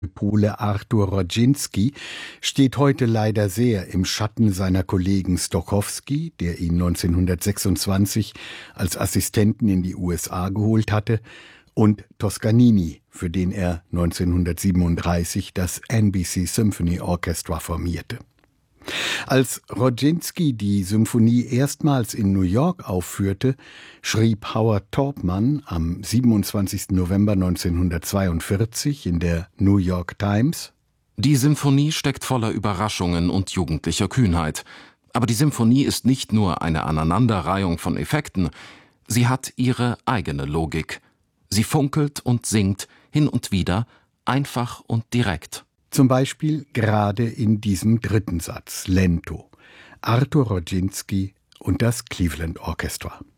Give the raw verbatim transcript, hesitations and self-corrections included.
Pole Artur Rodzinski steht heute leider sehr im Schatten seiner Kollegen Stokowski, der ihn neunzehnhundertsechsundzwanzig als Assistenten in die U S A geholt hatte, und Toscanini, für den er neunzehnhundertsiebenunddreißig das N B C Symphony Orchestra formierte. Als Rodzinski die Symphonie erstmals in New York aufführte, schrieb Howard Taubman am siebenundzwanzigsten November neunzehnhundertzweiundvierzig in der New York Times: Die Symphonie steckt voller Überraschungen und jugendlicher Kühnheit. Aber die Symphonie ist nicht nur eine Aneinanderreihung von Effekten, sie hat ihre eigene Logik. Sie funkelt und singt hin und wieder, einfach und direkt. Zum Beispiel gerade in diesem dritten Satz, Lento, Artur Rodzinski und das Cleveland Orchestra.